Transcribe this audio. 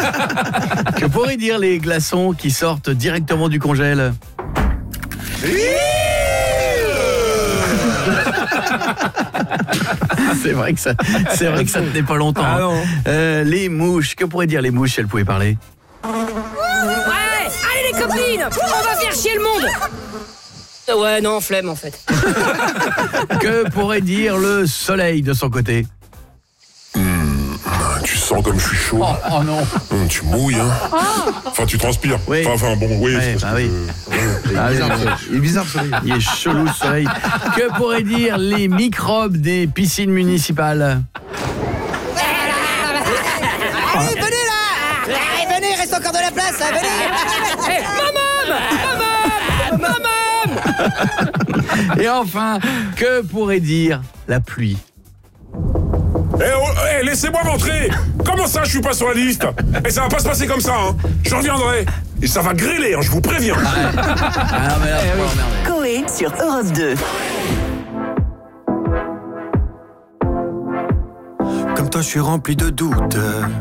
Que pourraient dire les glaçons qui sortent directement du congèle? C'est vrai que ça tenait pas longtemps. Ah non. Les mouches, que pourraient dire les mouches si elles pouvaient parler? Ouais, allez les copines, on va faire chier le monde. Ouais, non, flemme en fait. Que pourrait dire le soleil de son côté? Tu sens comme je suis chaud. Oh non. Tu mouilles, hein. Enfin, tu transpires. Oui. Enfin, bon, oui. Ouais, c'est bah parce oui. que- Il est bizarre, ce soleil. Il est chelou le soleil. Que pourraient dire les microbes des piscines municipales? Allez, venez là. Allez, venez, il reste encore de la place, hein, venez. Et enfin, que pourrait dire la pluie? Laissez-moi rentrer. Comment ça, je suis pas sur la liste? Et ça va pas se passer comme ça, hein. Je reviendrai. Et ça va grêler, hein, je vous préviens. Ah mais là, faut pas emmerder. Coé sur Europe 2. Comme toi, je suis rempli de doutes.